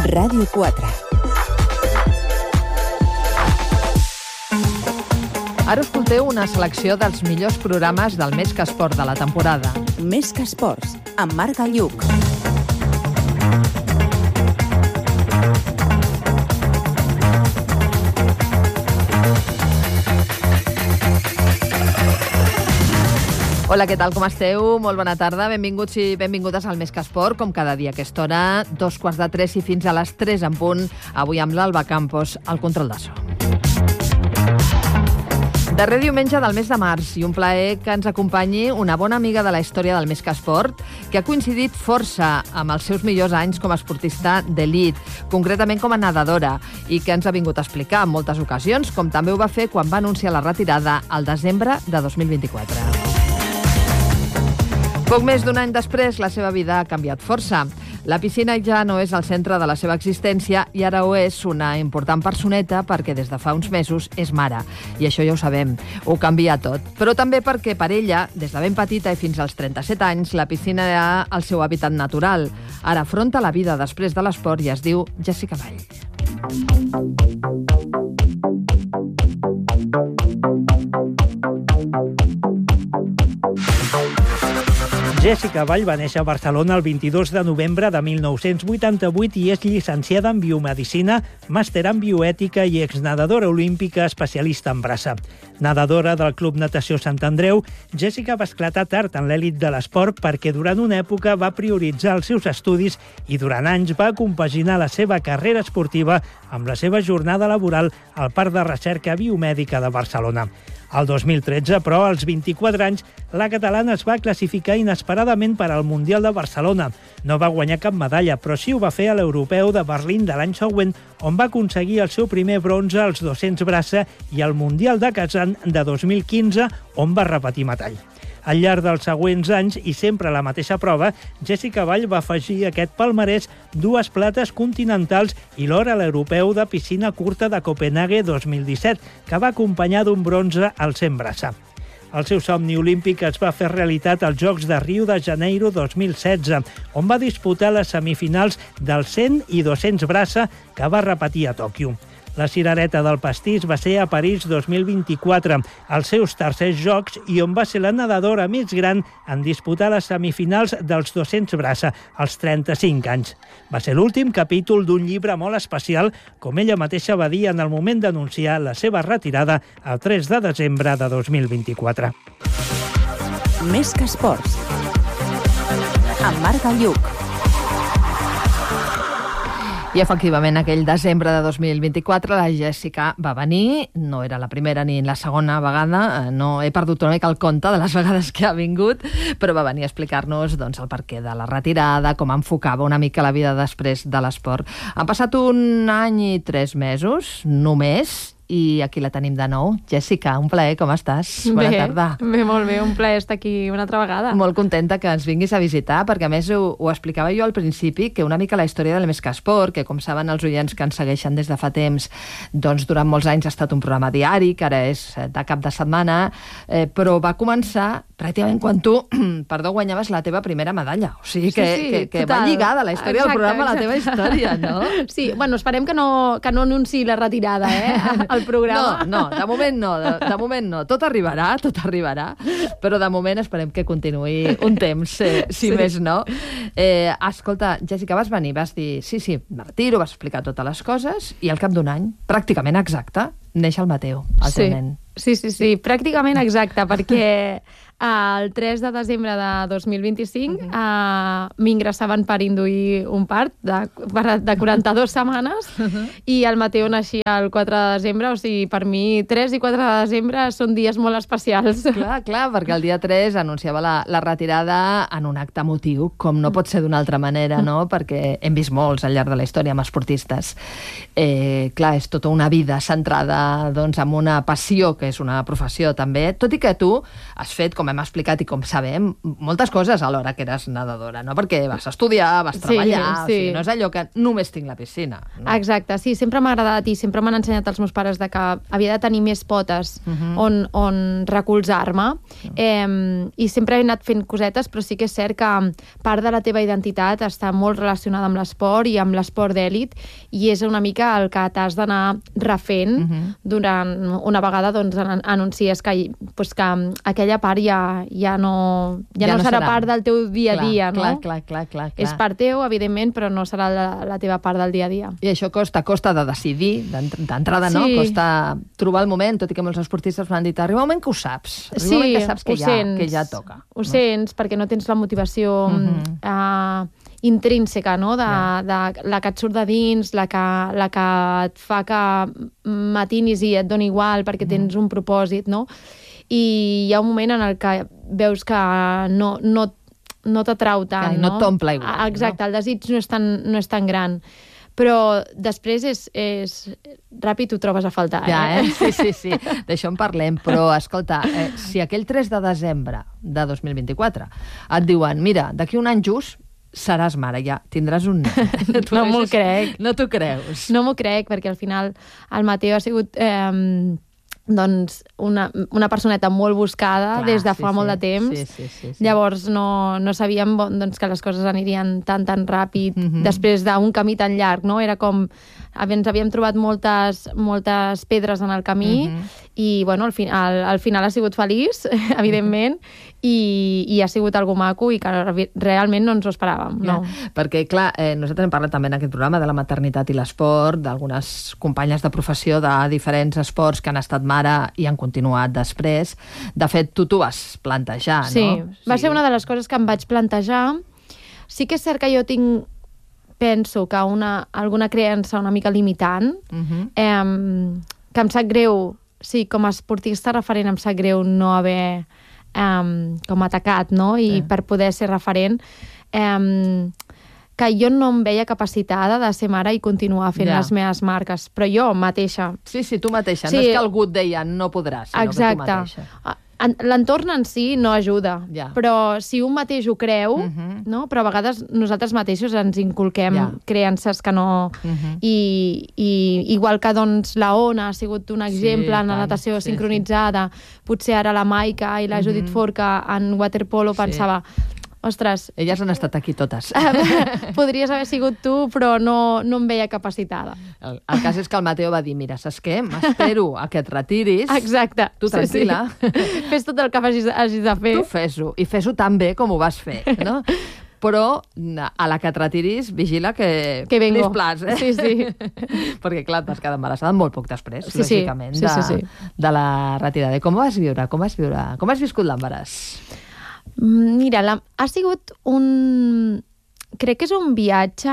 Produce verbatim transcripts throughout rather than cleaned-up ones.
Ràdio quatre. Ara escolteu una selecció dels millors programes del Més que Esport de la temporada. Més que Esports, amb Marc Galluc. Hola, què tal, com esteu? Molt bona tarda, benvinguts i benvingudes al Més que Esport, com cada dia a aquesta hora, dos quarts de tres i fins a les tres en punt, avui amb l'Alba Campos, al control de so. Darrer diumenge del mes de març i un plaer que ens acompanyi una bona amiga de la història del Més que Esport que ha coincidit força amb els seus millors anys com a esportista d'elit, concretament com a nedadora, i que ens ha vingut a explicar en moltes ocasions, com també ho va fer quan va anunciar la retirada al desembre de dos mil vint-i-quatre. Poc més d'un any després, la seva vida ha canviat força. La piscina ja no és el centre de la seva existència i ara ho és una important personeta perquè des de fa uns mesos és mare. I això ja ho sabem, ho canvia tot. Però també perquè per ella, des de ben petita i fins als trenta-set anys, la piscina era el seu hàbitat natural. Ara afronta la vida després de l'esport i es diu Jessica Vall. Jessica Vall va néixer a Barcelona el vint-i-dos de novembre de mil nou-cents vuitanta-vuit i és llicenciada en biomedicina, màster en bioètica i exnedadora olímpica especialista en braça. Nedadora del Club Natació Sant Andreu, Jessica va esclatar tard en l'èlit de l'esport perquè durant una època va prioritzar els seus estudis i durant anys va compaginar la seva carrera esportiva amb la seva jornada laboral al Parc de Recerca Biomèdica de Barcelona. El dos mil tretze, però, als vint-i-quatre anys, la catalana es va classificar inesperadament per al Mundial de Barcelona. No va guanyar cap medalla, però sí ho va fer a l'Europeu de Berlín de l'any següent, on va aconseguir el seu primer bronze als dos-cents braça i al Mundial de Kazan de dos mil quinze, on va repetir metall. Al llarg dels següents anys, i sempre a la mateixa prova, Jessica Vall va afegir a aquest palmarès dues plates continentals i l'or a l'Europeu de piscina curta de Copenhague dos mil disset, que va acompanyar d'un bronze al cent braça. El seu somni olímpic es va fer realitat als Jocs de Rio de Janeiro dos mil setze, on va disputar les semifinals del cent i dos-cents braça, que va repetir a Tòquio. La cirereta del pastís va ser a París dos mil vint-i-quatre, als seus tercers Jocs, i on va ser la nedadora més gran en disputar les semifinals dels dos-cents braça, als trenta-cinc anys. Va ser l'últim capítol d'un llibre molt especial, com ella mateixa va dir en el moment d'anunciar la seva retirada el tres de desembre de dos mil vint-i-quatre. Més que Esports, amb Marc Galluc. I efectivament, aquell desembre de dos mil vint-i-quatre, la Jessica va venir, no era la primera ni la segona vegada, no he perdut una mica el compte de les vegades que ha vingut, però va venir a explicar-nos doncs, el perquè de la retirada, com enfocava una mica la vida després de l'esport. Han passat un any i tres mesos, només, i aquí la tenim de nou. Jessica, un plaer, com estàs? Bona bé, tarda. Bé, molt bé, un plaer estar aquí una altra vegada. Molt contenta que ens vinguis a visitar, perquè a més ho, ho explicava jo al principi, que una mica la història del Més que Esport, que com saben els oients que ens segueixen des de fa temps, doncs durant molts anys ha estat un programa diari, que ara és de cap de setmana, eh, però va començar pràcticament quan tu, perdó, guanyaves la teva primera medalla. O sigui que, sí, sí, que, que va lligada la història exacte, del programa exacte. A la teva història, no? Sí, bueno, esperem que no, que no anunciï la retirada, eh, al programa. No, no, de moment no, de, de moment no. Tot arribarà, tot arribarà, però de moment esperem que continuï un temps, eh, si sí. més no. Eh, escolta, Jessica, vas venir, vas dir, sí, sí, me retiro, vas explicar totes les coses, i al cap d'un any, pràcticament exacte, neix el Mateo, el sí. teu nen. Sí, sí, sí, pràcticament exacte, perquè el tres de desembre de dos mil vint-i-cinc uh-huh. uh, m'ingressaven per induir un part de, de quaranta-dues setmanes uh-huh. i el Mateo naixia el quatre de desembre, o sigui, per mi tres i quatre de desembre són dies molt especials. Clar, clar, perquè el dia tres anunciava la, la retirada en un acte emotiu, com no pot ser d'una altra manera, no? Perquè hem vist molts al llarg de la història amb esportistes. Eh, clar, és tota una vida centrada doncs, en una passió, que és una professió també, tot i que tu has fet, com com hem explicat i com sabem, moltes coses a l'hora que eres nedadora, no? Perquè vas estudiar, vas treballar, sí, sí. o sigui, no és allò que només tinc la piscina. No? Exacte, sí, sempre m'ha agradat i sempre m'han ensenyat els meus pares de que havia de tenir més potes uh-huh. on, on recolzar-me uh-huh. eh, i sempre he anat fent cosetes, però sí que és cert que part de la teva identitat està molt relacionada amb l'esport i amb l'esport d'èlit i és una mica el que t'has d'anar refent uh-huh. durant una vegada doncs, anuncies que, pues, que aquella part ja, ja, no, ja, ja no, no serà, serà part del teu dia a clar, dia, no? Clar, clar, clar, clar, clar. És part teu, evidentment, però no serà la, la teva part del dia a dia. I això costa, costa de decidir, d'entrada, no? Sí. Costa trobar el moment, tot i que molts esportistes m'han dit, arriba un moment que ho saps, arriba sí, un moment que saps que, ja, sents, que ja toca. Ho no? sents, perquè no tens la motivació uh-huh. uh, intrínseca, no? De, yeah. de la que et surt de dins, la que, la que et fa que matinis i et doni igual perquè uh-huh. tens un propòsit, no? I hi ha un moment en el que veus que no, no, no t'atrau tant, no? No t'omple igual. Exacte, no? El desig no és tan, no és tan gran. Però després és, és... ràpid ho trobes a faltar, ja, eh? eh? Sí, sí, sí. D'això en parlem. Però, escolta, eh, si aquell tres de desembre de dos mil vint-i-quatre et diuen, mira, d'aquí un any just seràs mare, ja, tindràs un nen. No m'ho crec. No t'ho creus. No m'ho crec, perquè al final el Mateo ha sigut... Eh, doncs una, una personeta molt buscada. Clar, des de fa sí, molt sí. de temps. Sí, sí, sí, sí. Llavors no, no sabíem doncs, que les coses anirien tan, tan ràpid mm-hmm. després d'un camí tan llarg, no? Era com... Ens havíem trobat moltes, moltes pedres en el camí mm-hmm. i, bueno, al, fi, al, al final ha sigut feliç, evidentment, mm-hmm. i, i ha sigut algo maco i que realment no ens ho esperàvem. No. Ja, perquè, clar, eh, nosaltres hem parlat també en aquest programa de la maternitat i l'esport, d'algunes companyes de professió de diferents esports que han estat mare i han continuat després. De fet, tu t'ho vas plantejar, sí, no? Sí, va ser una de les coses que em vaig plantejar. Sí que és cert que jo tinc, penso que una, alguna creença una mica limitant, uh-huh. eh, que em sap greu, sí, com a esportista referent em sap greu no haver eh, com atacat, no? I sí. per poder ser referent... Eh, que jo no em veia capacitada de ser mare i continuar fent ja. les meves marques, però jo mateixa. Sí, sí, tu mateixa. Sí. No és que algú et deia no podràs, sinó exacte. Que tu mateixa. L'entorn en si no ajuda, ja. però si un mateix ho creu, uh-huh. no? Però a vegades nosaltres mateixos ens inculquem ja. creences que no... Uh-huh. I, i igual que doncs, la Ona ha sigut un exemple sí, en la natació sí, sincronitzada, sí. potser ara la Maica i la uh-huh. Judit Forca en waterpolo sí. pensava... Ostres... Elles han estat aquí totes. Podries haver sigut tu, però no, no em veia capacitada. El, el cas és que el Mateo va dir, mira, saps què? M'espero a que et retiris. Exacte. Tu tranquil·la. Sí, sí. Fes tot el que hagis, hagis de fer. Tu fes-ho, i fes-ho tan bé com ho vas fer, no? Però a la que et retiris, vigila que... Que vengo. Plis, eh? Sí, sí. Perquè, clar, et vas quedar embarassada molt poc després, sí, lògicament, sí. Sí, de, sí, sí. de la retirada. Com ho vas viure? Com has, viure? Com has viscut l'embaràs? Mira, la, ha sigut un... Crec que és un viatge...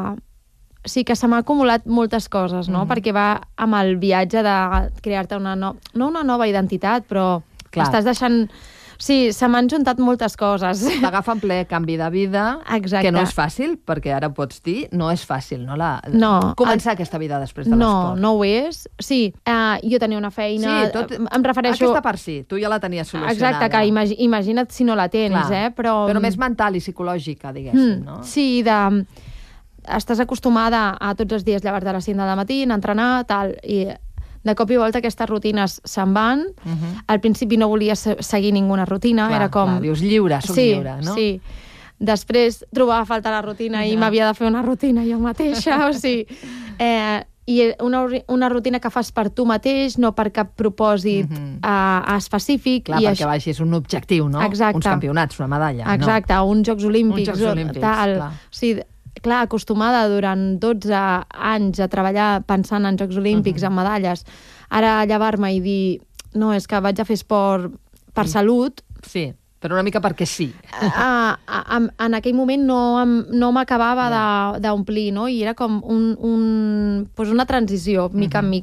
Sí, que se m'ha acumulat moltes coses, no? Mm. Perquè va amb el viatge de crear-te una... No, no una nova identitat, però clar. Estàs deixant... Sí, se m'han juntat moltes coses. T'agafa en ple canvi de vida, exacte. Que no és fàcil, perquè ara pots dir, no és fàcil, no? La... no Començar el... aquesta vida després de no, l'esport. No, no ho és. Sí, uh, jo tenia una feina... Sí, tot... em refereixo... Aquesta part sí, tu ja la tenies solucionada. Exacte, que imagi... imagina't si no la tens, clar. eh? Però... Però més mental i psicològica, diguéssim, mm, no? Sí, de... Estàs acostumada a tots els dies llevar-te a les cinc del matí, a entrenar, tal, i... De cop i volta aquestes rutines se'n van. Uh-huh. Al principi no volia seguir ninguna rutina. Clar, era com... clar, dius lliure, soc sí, lliure, no? Sí, Després trobava a faltar la rutina ja. i m'havia de fer una rutina jo mateixa. O sigui, eh, i una, una rutina que fas per tu mateix, no per cap propòsit uh-huh. uh, específic. Clar, i perquè això... vagis un objectiu, no? Exacte. Uns campionats, una medalla. Exacte, no? uns Jocs Olímpics. Uns Jocs Olímpics, tal. clar. O sigui, clar, acostumada durant dotze anys a treballar pensant en Jocs Olímpics, uh-huh. en medalles, ara llevar-me i dir, no, és que vaig a fer esport per sí. salut. Sí, però una mica perquè sí. A, a, a, en aquell moment no, no m'acabava yeah. d'omplir, no? I era com un, un, pues una transició, mica uh-huh. en